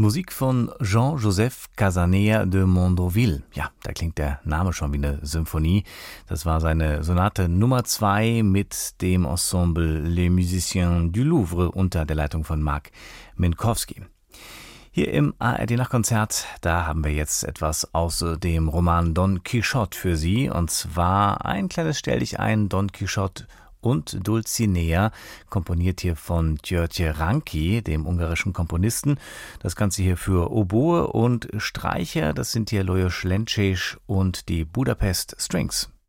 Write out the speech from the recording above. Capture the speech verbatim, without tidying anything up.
Musik von Jean-Joseph Casanea de Mondoville. Ja, da klingt der Name schon wie eine Symphonie. Das war seine Sonate Nummer zwei mit dem Ensemble Les Musiciens du Louvre unter der Leitung von Marc Minkowski. Hier im A R D-Nachtkonzert, da haben wir jetzt etwas aus dem Roman Don Quixote für Sie. Und zwar ein kleines Stelldichein, Don Quixote und Dulcinea, komponiert hier von György Ránki, dem ungarischen Komponisten. Das Ganze hier für Oboe und Streicher, das sind hier Lajos Lencsés und die Budapest Strings.